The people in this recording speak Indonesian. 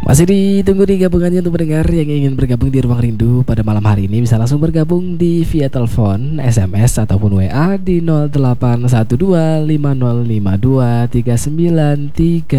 Masih ditunggu nih gabungannya untuk pendengar yang ingin bergabung di Ruang Rindu pada malam hari ini. Bisa langsung bergabung di via telepon, SMS, ataupun WA di 081250523933.